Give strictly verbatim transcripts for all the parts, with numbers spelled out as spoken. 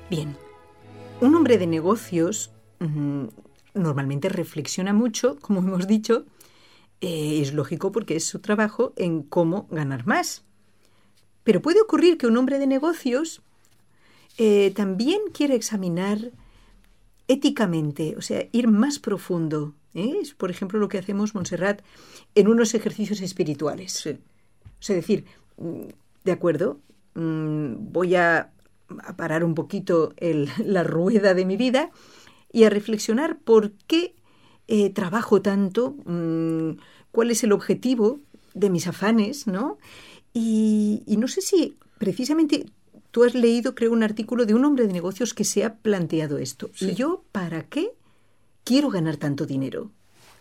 Bien, un hombre de negocios mmm, normalmente reflexiona mucho, como hemos dicho, eh, es lógico porque es su trabajo, en cómo ganar más. Pero puede ocurrir que un hombre de negocios eh, también quiera examinar éticamente, o sea, ir más profundo. ¿eh? Es, por ejemplo, lo que hacemos, Montserrat, en unos ejercicios espirituales. Sí. O sea, decir, de acuerdo, voy a, a parar un poquito el, la rueda de mi vida y a reflexionar por qué eh, trabajo tanto, mmm, cuál es el objetivo de mis afanes, ¿no? Y, y no sé si precisamente tú has leído, creo, un artículo de un hombre de negocios que se ha planteado esto. Sí. ¿Y yo para qué quiero ganar tanto dinero?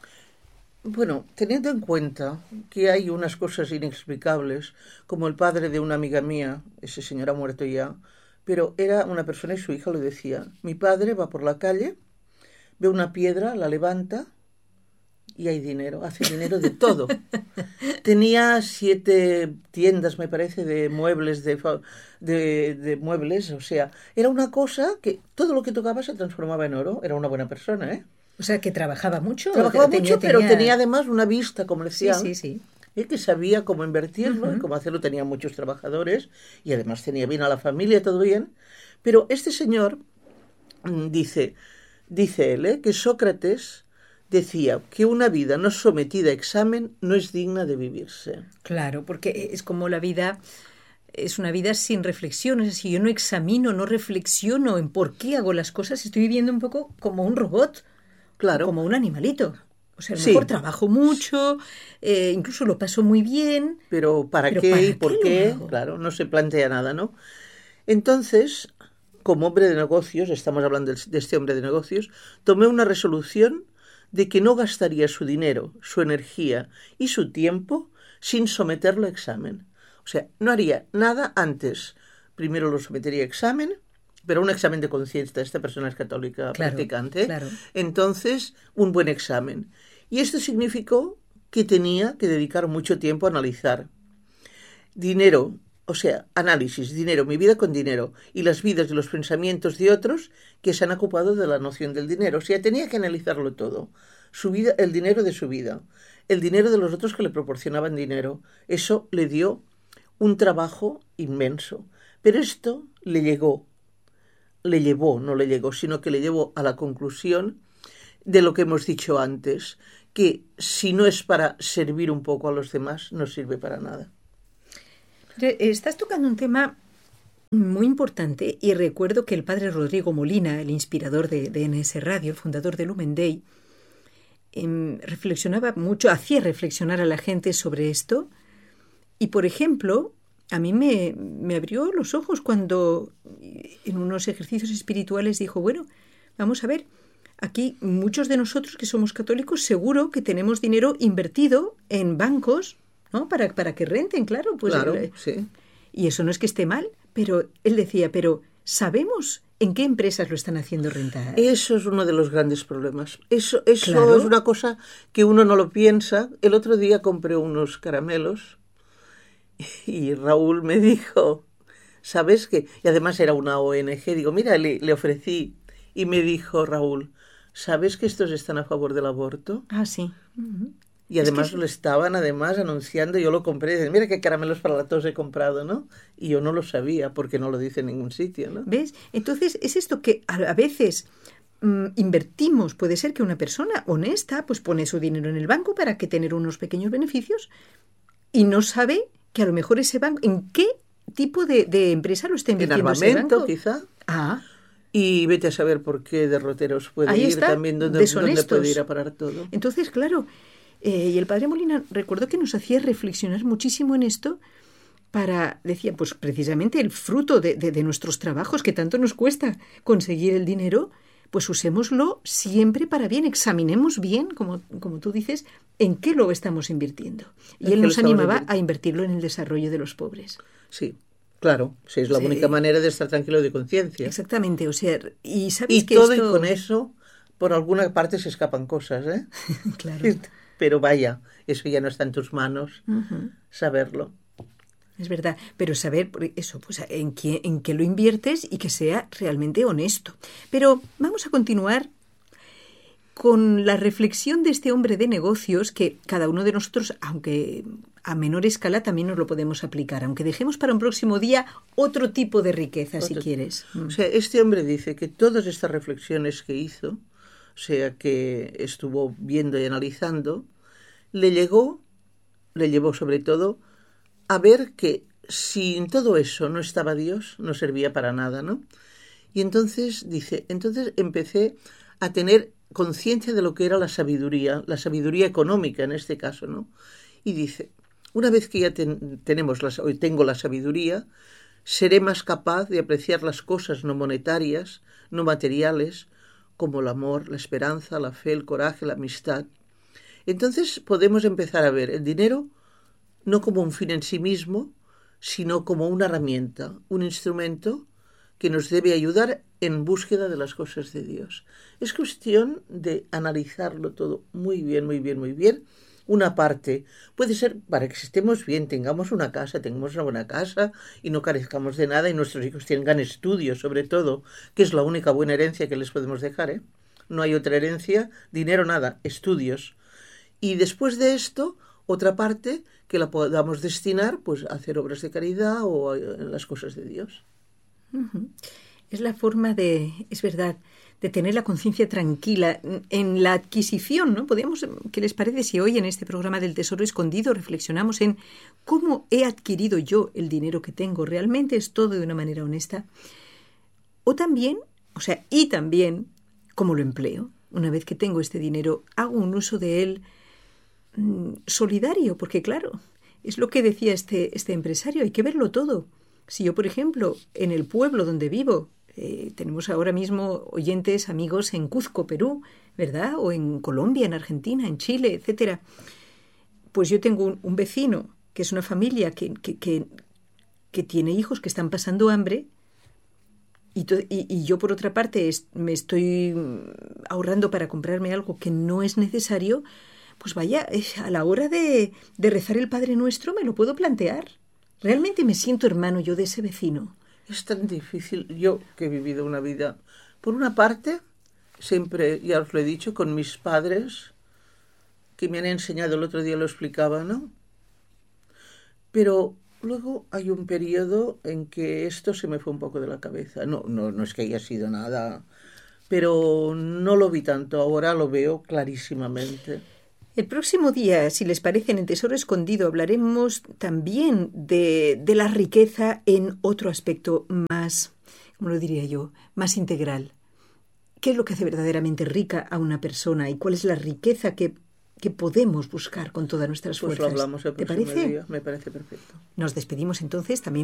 Bueno, teniendo en cuenta que hay unas cosas inexplicables, como el padre de una amiga mía, ese señor ha muerto ya, pero era una persona y su hija lo decía. Mi padre va por la calle, ve una piedra, la levanta y hay dinero, hace dinero de todo. Tenía siete tiendas, me parece, de muebles, de, de, de muebles, o sea, era una cosa que todo lo que tocaba se transformaba en oro. Era una buena persona, ¿eh? O sea, que trabajaba mucho. Trabajaba tenía, mucho, pero tenía... tenía además una vista, como decía. Sí, sí, sí. Él que sabía cómo invertirlo Uh-huh. y cómo hacerlo, tenía muchos trabajadores y además tenía bien a la familia, todo bien. Pero este señor dice, dice él, ¿eh? que Sócrates decía que una vida no sometida a examen no es digna de vivirse. Claro, porque es como la vida, es una vida sin reflexión. Es decir, yo no examino, no reflexiono en por qué hago las cosas, estoy viviendo un poco como un robot, claro. como un animalito. O sea, a lo sí. mejor trabajo mucho, eh, incluso lo paso muy bien. Pero ¿para pero qué ¿para y por qué? qué? Claro, no se plantea nada, ¿no? Entonces, como hombre de negocios, estamos hablando de este hombre de negocios, tomé una resolución de que no gastaría su dinero, su energía y su tiempo sin someterlo a examen. O sea, no haría nada antes. Primero lo sometería a examen, pero un examen de conciencia. Esta persona es católica claro, practicante. Claro. Entonces, un buen examen. Y esto significó que tenía que dedicar mucho tiempo a analizar. Dinero, o sea, análisis, dinero, mi vida con dinero y las vidas y los pensamientos de otros que se han ocupado de la noción del dinero. O sea, tenía que analizarlo todo. Su vida, el dinero de su vida, el dinero de los otros que le proporcionaban dinero. Eso le dio un trabajo inmenso. Pero esto le llegó, le llevó, no le llegó, sino que le llevó a la conclusión de lo que hemos dicho antes, que si no es para servir un poco a los demás, no sirve para nada. Estás tocando un tema muy importante y recuerdo que el padre Rodrigo Molina, el inspirador de, de N S Radio, el fundador de Lumen Day, eh, reflexionaba mucho, hacía reflexionar a la gente sobre esto y, por ejemplo, a mí me, me abrió los ojos cuando en unos ejercicios espirituales dijo, bueno, vamos a ver, aquí muchos de nosotros que somos católicos seguro que tenemos dinero invertido en bancos, ¿no? Para, para que renten, claro. Pues, claro, eh, sí. Y eso no es que esté mal, pero él decía, pero ¿sabemos en qué empresas lo están haciendo rentar? Eso es uno de los grandes problemas. Eso, eso claro. es una cosa que uno no lo piensa. El otro día compré unos caramelos y Raúl me dijo, ¿sabes qué? Y además era una O N G. Digo, mira, le, le ofrecí. Y me dijo Raúl, ¿sabes que estos están a favor del aborto? Ah, sí. Uh-huh. Y además es que... lo estaban además anunciando, yo lo compré, dicen, mira qué caramelos para la tos he comprado, ¿no? Y yo no lo sabía porque no lo dice en ningún sitio, ¿no? ¿Ves? Entonces es esto que a veces mmm, invertimos, puede ser que una persona honesta pues pone su dinero en el banco para que tener unos pequeños beneficios y no sabe que a lo mejor ese banco, ¿en qué tipo de, de empresa lo está invirtiendo ese banco? En armamento, quizá. Ah. Y vete a saber por qué derroteros puede Ahí ir está, también, donde, donde puede ir a parar todo. Entonces, claro... Eh, y el padre Molina, recuerdo que nos hacía reflexionar muchísimo en esto para, decía, pues precisamente el fruto de, de, de nuestros trabajos, que tanto nos cuesta conseguir el dinero, pues usémoslo siempre para bien, examinemos bien, como, como tú dices, en qué lo estamos invirtiendo. Y él nos animaba a invertirlo en el desarrollo de los pobres. Sí. Claro, sí, es la sí. única manera de estar tranquilo de conciencia. Exactamente, o sea, y sabes y que todo esto... y con eso, por alguna parte se escapan cosas, ¿eh? Claro. Pero vaya, eso ya no está en tus manos, uh-huh. saberlo. Es verdad, pero saber eso, pues en qué, en qué lo inviertes y que sea realmente honesto. Pero vamos a continuar con la reflexión de este hombre de negocios que cada uno de nosotros, aunque a menor escala, también nos lo podemos aplicar, aunque dejemos para un próximo día otro tipo de riqueza, otro si quieres. O sea, este hombre dice que todas estas reflexiones que hizo, o sea, que estuvo viendo y analizando, le llegó, le llevó sobre todo a ver que sin todo eso no estaba Dios, no servía para nada, ¿no? Y entonces dice, entonces empecé a tener conciencia de lo que era la sabiduría, la sabiduría económica en este caso, ¿no? Y dice, una vez que ya ten, tenemos la, hoy tengo la sabiduría, seré más capaz de apreciar las cosas no monetarias, no materiales, como el amor, la esperanza, la fe, el coraje, la amistad. Entonces podemos empezar a ver el dinero no como un fin en sí mismo, sino como una herramienta, un instrumento que nos debe ayudar en búsqueda de las cosas de Dios. Es cuestión de analizarlo todo muy bien, muy bien, muy bien. Una parte puede ser para que estemos bien, tengamos una casa, tengamos una buena casa y no carezcamos de nada y nuestros hijos tengan estudios, sobre todo, que es la única buena herencia que les podemos dejar, ¿eh? No hay otra herencia, dinero nada, estudios. Y después de esto, otra parte que la podamos destinar pues, a hacer obras de caridad o a las cosas de Dios. Uh-huh. Es la forma de, es verdad, de tener la conciencia tranquila en la adquisición, ¿no? Podríamos, ¿qué les parece si hoy en este programa del Tesoro Escondido reflexionamos en cómo he adquirido yo el dinero que tengo? ¿Realmente es todo de una manera honesta? O también, o sea, y también, ¿cómo lo empleo? Una vez que tengo este dinero, hago un uso de él mmm, solidario, porque claro, es lo que decía este, este empresario, hay que verlo todo. Si yo, por ejemplo, en el pueblo donde vivo, eh, tenemos ahora mismo oyentes, amigos en Cuzco, Perú, ¿verdad? O en Colombia, en Argentina, en Chile, etcétera. Pues yo tengo un, un vecino que es una familia que, que, que, que tiene hijos que están pasando hambre y, to, y, y yo, por otra parte, es, me estoy ahorrando para comprarme algo que no es necesario, pues vaya, a la hora de, de rezar el Padre Nuestro me lo puedo plantear. ¿Realmente me siento hermano yo de ese vecino? Es tan difícil. Yo, que he vivido una vida, por una parte, siempre, ya os lo he dicho, con mis padres, que me han enseñado, el otro día lo explicaba, ¿no? Pero luego hay un periodo en que esto se me fue un poco de la cabeza. No, no, no es que haya sido nada, pero no lo vi tanto. Ahora lo veo clarísimamente. El próximo día, si les parece, en el Tesoro Escondido hablaremos también de, de la riqueza en otro aspecto más, ¿cómo lo diría yo?, más integral. ¿Qué es lo que hace verdaderamente rica a una persona y cuál es la riqueza que, que podemos buscar con todas nuestras pues fuerzas? Lo hablamos el ¿Te próximo parece? Día. Me parece perfecto. Nos despedimos entonces también.